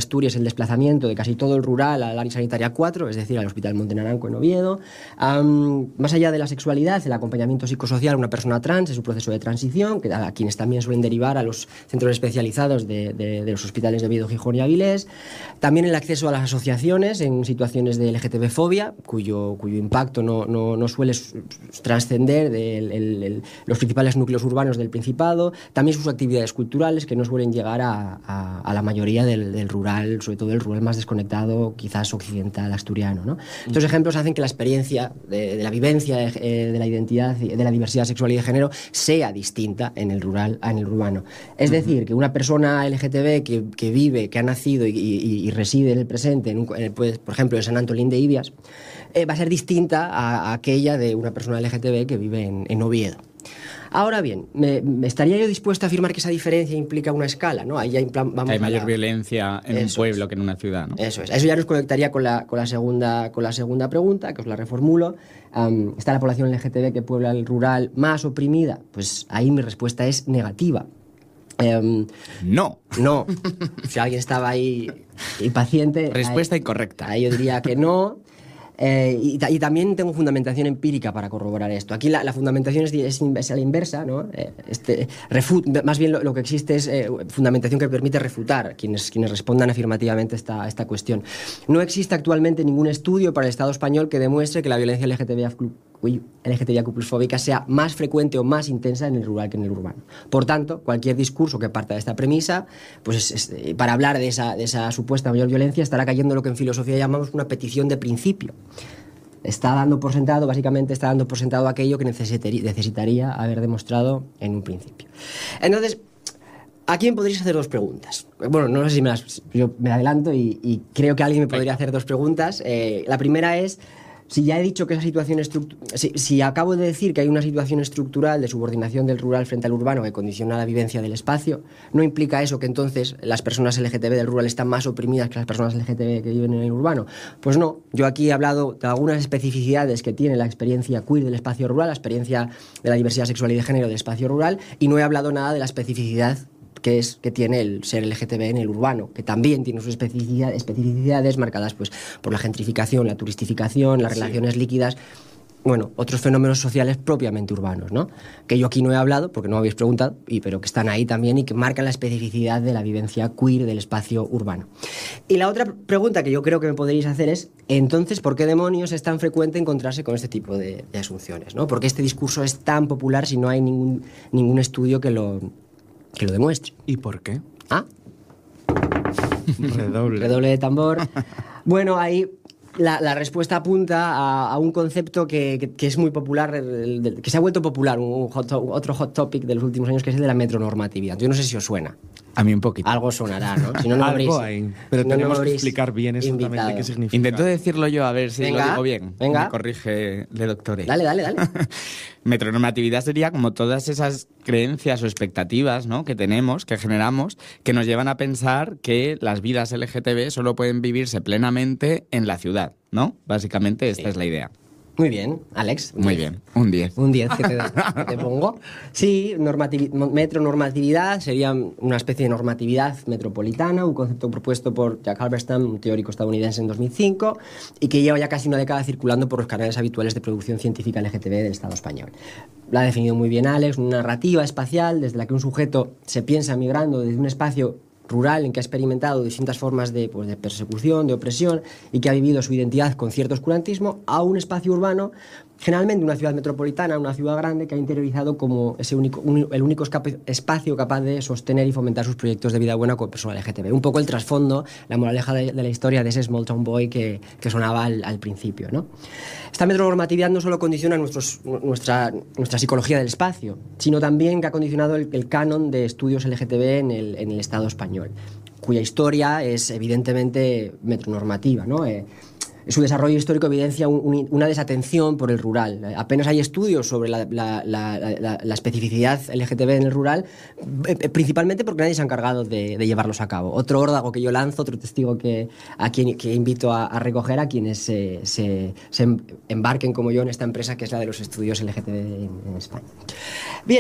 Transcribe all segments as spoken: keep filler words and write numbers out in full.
Asturias el desplazamiento de casi todo el rural al área sanitaria cuatro, es decir, al Hospital Monte Naranco en Oviedo. Um, más allá de la sexualidad, el acompañamiento psicosocial a una persona trans es un proceso de transición, que a quienes también suelen derivar a los centros especializados de, de, de los hospitales de Oviedo, Gijón y Avilés. También el acceso a las asociaciones en situaciones de L G T B-fobia, cuyo, cuyo impacto no, no, no suele trascender de el, el, el, los principales núcleos urbanos del Principado. También sus actividades culturales, que no suelen llegar a, a, a la mayoría del, del rural, sobre todo el rural más desconectado, quizás occidental, asturiano, ¿no? Estos ejemplos hacen que la experiencia de, de la vivencia de, de la identidad, de la diversidad sexual y de género sea distinta en el rural a en el urbano. Es decir, que una persona L G T B que, que vive, que ha nacido y, y, y reside en el presente, en un, en el, pues, por ejemplo, en San Antolín de Ibias, eh, va a ser distinta a, a aquella de una persona L G T B que vive en, en Oviedo. Ahora bien, me, me estaría yo dispuesto a afirmar que esa diferencia implica una escala, ¿no? Ahí ya vamos Hay mayor la... violencia en Eso un pueblo es. que en una ciudad, ¿no? Eso es. Eso ya nos conectaría con la, con la, segunda, con la segunda pregunta, que os la reformulo. Um, ¿Está la población L G T B que puebla el rural más oprimida? Pues ahí mi respuesta es negativa. Um, no. No. Si alguien estaba ahí impaciente... Respuesta ahí, incorrecta. Ahí yo diría que no. Eh, y, y también tengo fundamentación empírica para corroborar esto. Aquí la, la fundamentación es, es, es a la inversa, ¿no? Eh, este, refut, más bien lo, lo que existe es eh, fundamentación que permite refutar quienes, quienes respondan afirmativamente esta, esta cuestión. No existe actualmente ningún estudio para el Estado español que demuestre que la violencia L G T B I Q plus fóbica sea más frecuente o más intensa en el rural que en el urbano. Por tanto, cualquier discurso que parta de esta premisa, pues es, es, para hablar de esa, de esa supuesta mayor violencia, estará cayendo en lo que en filosofía llamamos una petición de principio. Está dando por sentado, básicamente está dando por sentado aquello que necesitaría, necesitaría haber demostrado en un principio. Entonces, ¿a quién podríais hacer dos preguntas? Bueno, no sé si me las... Yo me adelanto y, y creo que alguien me podría hacer dos preguntas. Eh, la primera es... Si ya he dicho que esa situación si, si acabo de decir que hay una situación estructural de subordinación del rural frente al urbano que condiciona la vivencia del espacio, ¿no implica eso que entonces las personas L G T B del rural están más oprimidas que las personas L G T B que viven en el urbano? Pues no. Yo aquí he hablado de algunas especificidades que tiene la experiencia queer del espacio rural, la experiencia de la diversidad sexual y de género del espacio rural, y no he hablado nada de la especificidad que es que tiene el ser L G T B en el urbano, que también tiene sus especificidades, especificidades marcadas pues, por la gentrificación, la turistificación, las sí. relaciones líquidas, bueno, otros fenómenos sociales propiamente urbanos, ¿no? Que yo aquí no he hablado, porque no me habéis preguntado, y, pero que están ahí también y que marcan la especificidad de la vivencia queer del espacio urbano. Y la otra pregunta que yo creo que me podréis hacer es, entonces, ¿por qué demonios es tan frecuente encontrarse con este tipo de, de asunciones, ¿no? ¿Por qué este discurso es tan popular si no hay ningún, ningún estudio que lo... que lo demuestre? ¿Y por qué? Ah. Redoble. Redoble de tambor. Bueno, ahí la, la respuesta apunta a, a un concepto que, que, que es muy popular, el, el, que se ha vuelto popular, un hot, otro hot topic de los últimos años, que es el de la metronormatividad. Yo no sé si os suena. A mí un poquito. Algo sonará, ¿no? Si no, no Algo habréis, hay, pero si no, tenemos no que explicar bien exactamente invitado. qué significa. Intento decirlo yo, a ver si venga, lo digo bien. Venga. Me corrige el doctor. Dale, dale, dale. Metronormatividad sería como todas esas creencias o expectativas, ¿no?, que tenemos, que generamos, que nos llevan a pensar que las vidas L G T B solo pueden vivirse plenamente en la ciudad, ¿no? Básicamente esta sí. es la idea. Muy bien, Alex. Muy bien, un diez. Un diez que te, que te pongo. Sí, normativi- metronormatividad sería una especie de normatividad metropolitana, un concepto propuesto por Jack Halberstam, un teórico estadounidense, en dos mil cinco, y que lleva ya casi una década circulando por los canales habituales de producción científica L G T B del Estado español. La ha definido muy bien Alex, una narrativa espacial desde la que un sujeto se piensa migrando desde un espacio rural en que ha experimentado distintas formas de, pues, de persecución, de opresión, y que ha vivido su identidad con cierto oscurantismo, a un espacio urbano, generalmente una ciudad metropolitana, una ciudad grande, que ha interiorizado como ese único, un, el único escape, espacio capaz de sostener y fomentar sus proyectos de vida buena con personas L G T B. Un poco el trasfondo, la moraleja de, de la historia de ese small town boy que, que sonaba al, al principio, ¿no? Esta metronormatividad no solo condiciona nuestros, nuestra, nuestra psicología del espacio, sino también que ha condicionado el, el canon de estudios L G T B en el, en el Estado español, cuya historia es evidentemente metronormativa, ¿no? Eh, Su desarrollo histórico evidencia un, un, una desatención por el rural. Apenas hay estudios sobre la, la, la, la, la especificidad L G T B en el rural, eh, principalmente porque nadie se ha encargado de, de llevarlos a cabo. Otro órdago que yo lanzo, otro testigo que, a quien, que invito a, a recoger a quienes se, se, se embarquen como yo en esta empresa que es la de los estudios L G T B en, en España. Bien,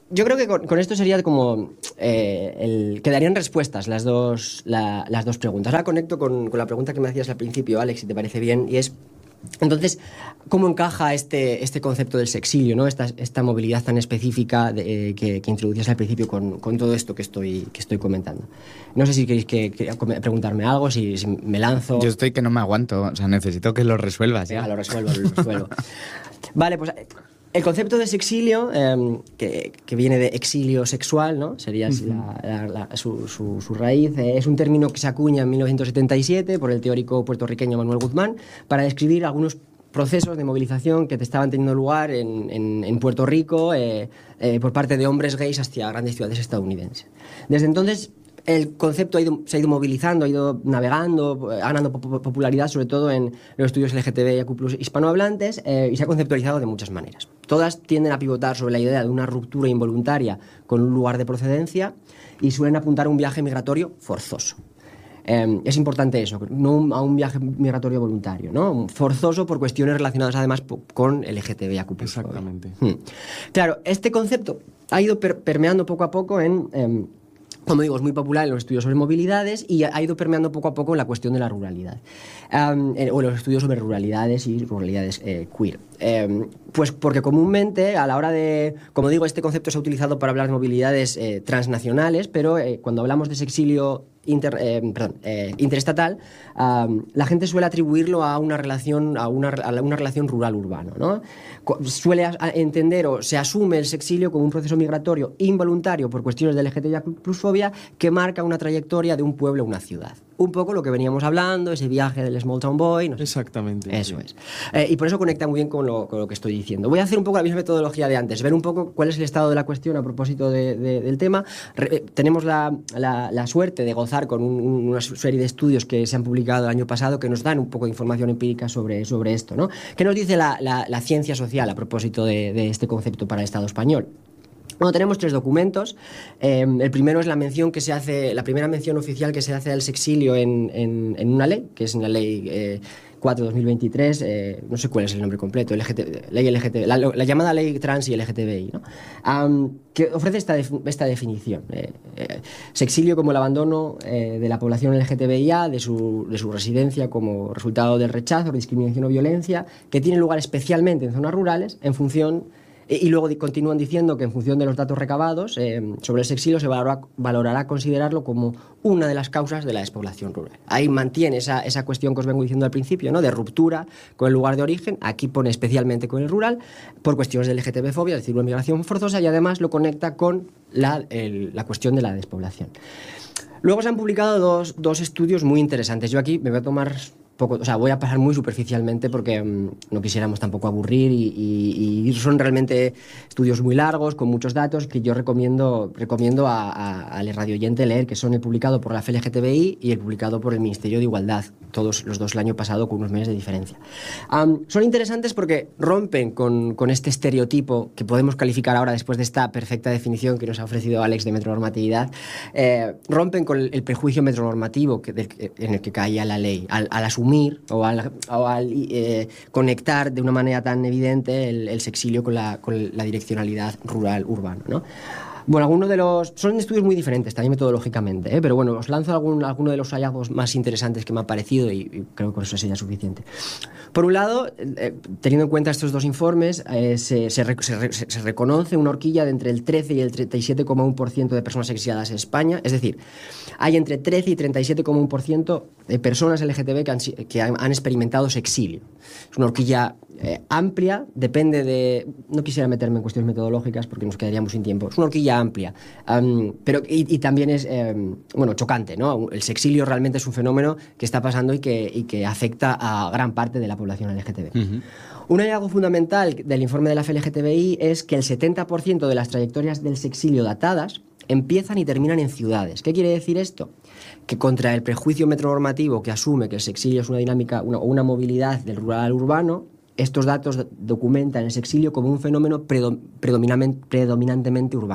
yo creo que con, con esto sería como eh, el, quedarían respuestas las dos, la, las dos preguntas. Ahora conecto con, con la pregunta que me hacías al principio, Alex, si te parece bien, y es, entonces, ¿cómo encaja este, este concepto del sexilio, ¿no? esta, esta movilidad tan específica de, eh, que, que introducías al principio con, con todo esto que estoy, que estoy comentando? No sé si queréis que, que preguntarme algo, si, si me lanzo. Yo estoy que no me aguanto, o sea, necesito que lo resuelvas. Venga, lo resuelvo, lo resuelvo. Vale, pues el concepto de sexilio, eh, que, que viene de exilio sexual, ¿no? Sería así uh-huh. la, la, la, su, su, su raíz, eh, es un término que se acuña en mil novecientos setenta y siete por el teórico puertorriqueño Manuel Guzmán para describir algunos procesos de movilización que te estaban teniendo lugar en, en, en Puerto Rico eh, eh, por parte de hombres gays hacia grandes ciudades estadounidenses. Desde entonces, el concepto ha ido, se ha ido movilizando, ha ido navegando, ha ganado popularidad, sobre todo en los estudios L G T B I Q plus hispanohablantes, eh, y se ha conceptualizado de muchas maneras. Todas tienden a pivotar sobre la idea de una ruptura involuntaria con un lugar de procedencia y suelen apuntar a un viaje migratorio forzoso. Eh, es importante eso, no a un viaje migratorio voluntario, ¿no? Forzoso por cuestiones relacionadas además con L G T B I Q plus. Exactamente. Hmm. Claro, este concepto ha ido per permeando poco a poco en... Eh, como digo, es muy popular en los estudios sobre movilidades y ha ido permeando poco a poco en la cuestión de la ruralidad. Um, en, o en los estudios sobre ruralidades y ruralidades eh, queer. Eh, pues porque comúnmente, a la hora de... Como digo, este concepto se ha utilizado para hablar de movilidades eh, transnacionales, pero eh, cuando hablamos de sexilio inter, eh, perdón, eh, interestatal, um, la gente suele atribuirlo a una relación, a una, a una relación rural-urbano, ¿no? Suele entender o se asume el sexilio como un proceso migratorio involuntario por cuestiones de L G T B I plus fobia que marca una trayectoria de un pueblo a una ciudad. Un poco lo que veníamos hablando, ese viaje del Small Town Boy. No sé. Exactamente. Eso sí. es. Eh, y por eso conecta muy bien con lo, con lo que estoy diciendo. Voy a hacer un poco la misma metodología de antes, ver un poco cuál es el estado de la cuestión a propósito de, de, del tema. Re, eh, tenemos la, la, la suerte de gozar con un, un, una serie de estudios que se han publicado el año pasado que nos dan un poco de información empírica sobre, sobre esto, ¿no? ¿Qué nos dice la, la, la ciencia social a propósito de, de este concepto para el Estado español? Bueno, tenemos tres documentos. Eh, el primero es la mención que se hace, la primera mención oficial que se hace al sexilio en, en, en una ley, que es en la ley eh, cuatro barra dos mil veintitrés, eh, no sé cuál es el nombre completo, L G T, ley L G T B, la, la llamada ley trans y L G T B I, ¿no? Um, que ofrece esta, esta definición. Eh, eh, sexilio como el abandono eh, de la población L G T B I A de su, de su residencia como resultado del rechazo, discriminación o violencia, que tiene lugar especialmente en zonas rurales en función... Y luego continúan diciendo que en función de los datos recabados eh, sobre el sexilio se valorará, valorará considerarlo como una de las causas de la despoblación rural. Ahí mantiene esa, esa cuestión que os vengo diciendo al principio, ¿no? De ruptura con el lugar de origen. Aquí pone especialmente con el rural por cuestiones de L G T B fobia, es decir, una migración forzosa, y además lo conecta con la, el, la cuestión de la despoblación. Luego se han publicado dos, dos estudios muy interesantes. Yo aquí me voy a tomar... Poco, o sea, voy a pasar muy superficialmente porque um, no quisiéramos tampoco aburrir y, y, y son realmente estudios muy largos, con muchos datos, que yo recomiendo, recomiendo a, a, al radioyente leer, que son el publicado por la F L G T B I y el publicado por el Ministerio de Igualdad, todos los dos el año pasado con unos meses de diferencia. Um, son interesantes porque rompen con, con este estereotipo que podemos calificar ahora después de esta perfecta definición que nos ha ofrecido Alex de metronormatividad, eh, rompen con el, el prejuicio metronormativo que, del, en el que caía la ley, al, al asumir o al, o al eh, conectar de una manera tan evidente el, el sexilio con la, con la direccionalidad rural-urbano, ¿no? Bueno, algunos de los... Son estudios muy diferentes también metodológicamente, ¿eh? Pero bueno, os lanzo algún, alguno de los hallazgos más interesantes que me han parecido y, y creo que con eso sería suficiente. Por un lado, eh, teniendo en cuenta estos dos informes, eh, se, se, se, se reconoce una horquilla de entre el trece y el treinta y siete coma uno por ciento de personas exiliadas en España, es decir, hay entre trece y treinta y siete coma uno por ciento de personas L G T B que han, que han, han experimentado sexilio. Es una horquilla eh, amplia, depende de... No quisiera meterme en cuestiones metodológicas porque nos quedaríamos sin tiempo. Es una horquilla amplia, um, pero y, y también es, eh, bueno, chocante, ¿no? El sexilio realmente es un fenómeno que está pasando y que, y que afecta a gran parte de la población L G T B. Uh-huh. Un hallazgo fundamental del informe de la F L G T B I es que el setenta por ciento de las trayectorias del sexilio datadas empiezan y terminan en ciudades. ¿Qué quiere decir esto? Que contra el prejuicio metronormativo que asume que el sexilio es una dinámica o una, una movilidad del rural al urbano, estos datos documentan el sexilio como un fenómeno predominantemente urbano.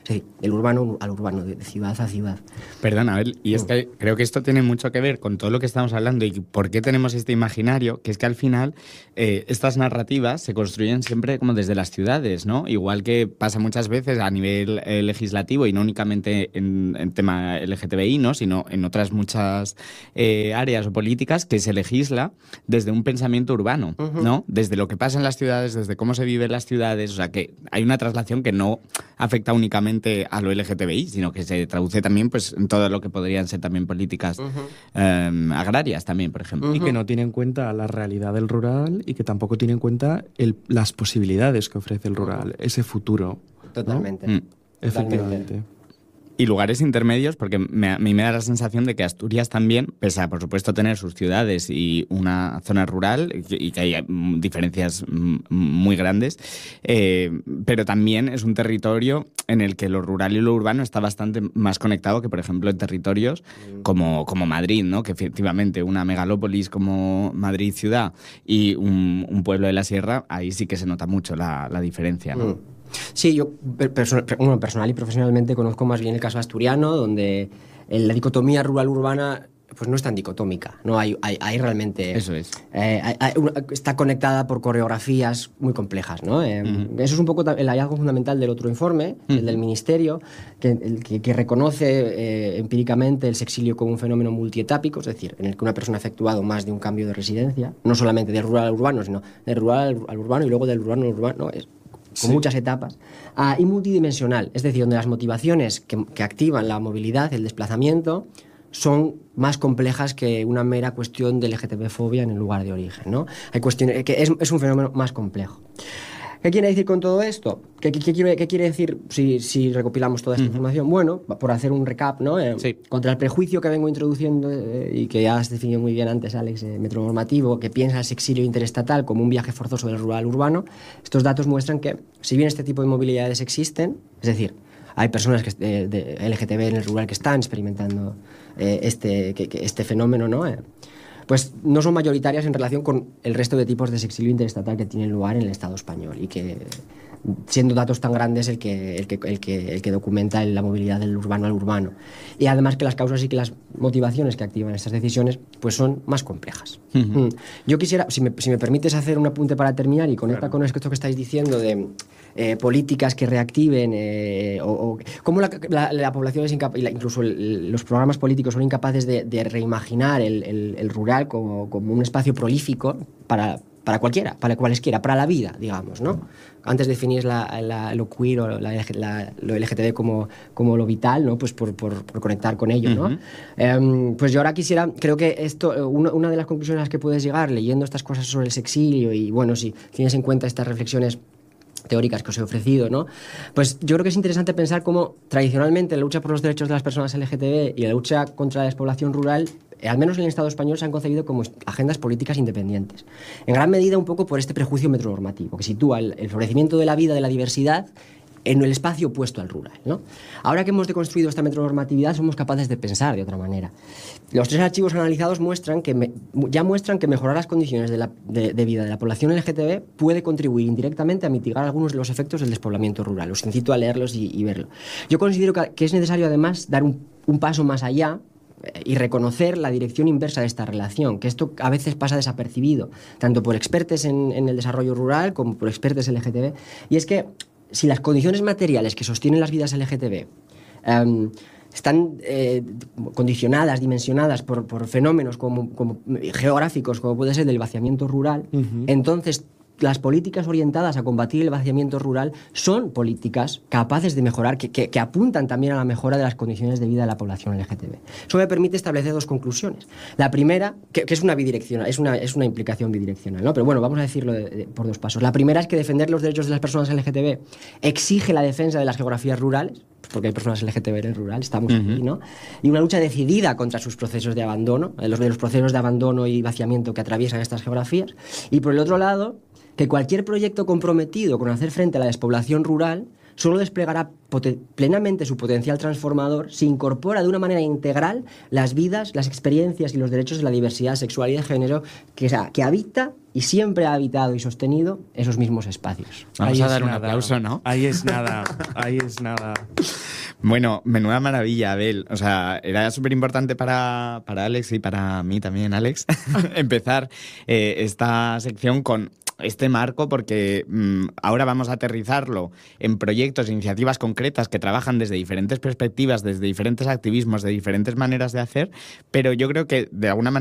Es decir, del urbano al urbano, de, de ciudad a ciudad. Perdona, Abel, y es que creo que esto tiene mucho que ver con todo lo que estamos hablando y por qué tenemos este imaginario, que es que al final eh, estas narrativas se construyen siempre como desde las ciudades, ¿no? Igual que pasa muchas veces a nivel eh, legislativo y no únicamente en, en tema L G T B I, ¿no? Sino en otras muchas eh, áreas o políticas que se legisla desde un pensamiento urbano, uh-huh. ¿no? Desde lo que pasa en las ciudades, desde cómo se vive en las ciudades, o sea que hay una traslación que no afecta únicamente a lo L G T B I, sino que se traduce también pues en todo lo que podrían ser también políticas uh-huh. eh, agrarias también, por ejemplo. Uh-huh. Y que no tiene en cuenta la realidad del rural y que tampoco tiene en cuenta el, las posibilidades que ofrece el rural, ese futuro. Totalmente. ¿no? Mm. Efectivamente. Totalmente. Y lugares intermedios, porque me, a mí me da la sensación de que Asturias también, pese a, por supuesto, tener sus ciudades y una zona rural, y que hay diferencias muy grandes, eh, pero también es un territorio en el que lo rural y lo urbano está bastante más conectado que, por ejemplo, en territorios como, como Madrid, ¿no? Que efectivamente una megalópolis como Madrid ciudad y un, un pueblo de la sierra, ahí sí que se nota mucho la, la diferencia, ¿no? Mm. Sí, yo perso- bueno, personal y profesionalmente conozco más bien el caso asturiano, donde la dicotomía rural-urbana pues no es tan dicotómica, no hay, hay, hay realmente... Eso es. Eh, hay, hay una, está conectada por coreografías muy complejas, ¿no? Eh, uh-huh. Eso es un poco el hallazgo fundamental del otro informe, uh-huh. el del Ministerio, que, el, que, que reconoce eh, empíricamente el sexilio como un fenómeno multietápico, es decir, en el que una persona ha efectuado más de un cambio de residencia, no solamente de rural al urbano, sino de rural al urbano y luego del urbano al urbano, es, con sí. muchas etapas, uh, y multidimensional, es decir, donde las motivaciones que, que activan la movilidad, el desplazamiento, son más complejas que una mera cuestión de L G T B-fobia en el lugar de origen, ¿no? Hay cuestiones que es, es un fenómeno más complejo. ¿Qué quiere decir con todo esto? ¿Qué, qué, qué, quiere, qué quiere decir si, si recopilamos toda esta uh-huh. información? Bueno, por hacer un recap, ¿no? Eh, sí. Contra el prejuicio que vengo introduciendo eh, y que ya has definido muy bien antes, Alex, eh, metronormativo, que piensa el sexilio interestatal como un viaje forzoso del rural al urbano, estos datos muestran que, si bien este tipo de movilidades existen, es decir, hay personas que, de, de L G T B en el rural que están experimentando eh, este, que, que este fenómeno, ¿no? Eh, pues no son mayoritarias en relación con el resto de tipos de sexilio interestatal que tienen lugar en el Estado español y que, siendo datos tan grandes, el que, el que, el que, el que documenta la movilidad del urbano al urbano. Y además que las causas y que las motivaciones que activan estas decisiones pues son más complejas. Uh-huh. Yo quisiera, si me, si me permites hacer un apunte para terminar y conecta claro. con esto que estáis diciendo de eh, políticas que reactiven eh, o, o cómo la, la, la población es incapaz, incluso el, los programas políticos son incapaces de, de reimaginar el, el, el rural como, como un espacio prolífico para para cualquiera, para cualesquiera, para la vida, digamos, ¿no? Antes definís la, la, lo queer o la, la, lo L G T B como, como lo vital, ¿no? Pues por, por, por conectar con ello, ¿no? Uh-huh. Um, pues yo ahora quisiera, creo que esto, una, una de las conclusiones a las que puedes llegar leyendo estas cosas sobre el sexilio y, bueno, si tienes en cuenta estas reflexiones teóricas que os he ofrecido, ¿no? Pues yo creo que es interesante pensar cómo tradicionalmente la lucha por los derechos de las personas L G T B y la lucha contra la despoblación rural, al menos en el Estado español, se han concebido como agendas políticas independientes. En gran medida un poco por este prejuicio metronormativo, que sitúa el, el florecimiento de la vida, de la diversidad, en el espacio opuesto al rural, ¿no? Ahora que hemos deconstruido esta metronormatividad, somos capaces de pensar de otra manera. Los tres archivos analizados muestran que me, ya muestran que mejorar las condiciones de, la, de, de vida de la población L G T B puede contribuir indirectamente a mitigar algunos de los efectos del despoblamiento rural. Os incito a leerlos y, y verlo. Yo considero que, que es necesario, además, dar un, un paso más allá y reconocer la dirección inversa de esta relación, que esto a veces pasa desapercibido, tanto por expertos en, en el desarrollo rural como por expertos L G T B, y es que si las condiciones materiales que sostienen las vidas L G T B um, están eh, condicionadas, dimensionadas por, por fenómenos como, como geográficos, como puede ser el vaciamiento rural, uh-huh. entonces las políticas orientadas a combatir el vaciamiento rural son políticas capaces de mejorar, que, que, que apuntan también a la mejora de las condiciones de vida de la población L G T B. Eso me permite establecer dos conclusiones. La primera, que, que es una bidireccional, es una, es una implicación bidireccional, ¿no? Pero bueno, vamos a decirlo de, de, por dos pasos. La primera es que defender los derechos de las personas L G T B exige la defensa de las geografías rurales, porque hay personas L G T B en el rural, estamos uh-huh. aquí, ¿no? Y una lucha decidida contra sus procesos de abandono, los, de los procesos de abandono y vaciamiento que atraviesan estas geografías. Y por el otro lado, que cualquier proyecto comprometido con hacer frente a la despoblación rural solo desplegará poten- plenamente su potencial transformador si incorpora de una manera integral las vidas, las experiencias y los derechos de la diversidad sexual y de género que, o sea, que habita y siempre ha habitado y sostenido esos mismos espacios. Vamos Ahí a es dar un nada. aplauso, ¿no? Ahí es nada, ahí es nada. Bueno, menuda maravilla, Abel. O sea, era súper importante para, para Alex y para mí también, Alex, empezar eh, esta sección con este marco, porque mmm, ahora vamos a aterrizarlo en proyectos e iniciativas concretas que trabajan desde diferentes perspectivas, desde diferentes activismos, de diferentes maneras de hacer, pero yo creo que de alguna manera